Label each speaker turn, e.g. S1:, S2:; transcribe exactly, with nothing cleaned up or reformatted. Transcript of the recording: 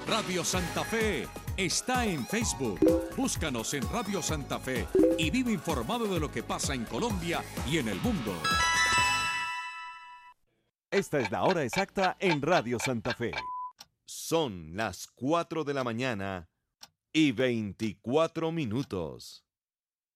S1: Radio Santa Fe está en Facebook. Búscanos en Radio Santa Fe y vive informado de lo que pasa en Colombia y en el mundo.
S2: Esta es la hora exacta en Radio Santa Fe. Son las cuatro de la mañana y veinticuatro minutos.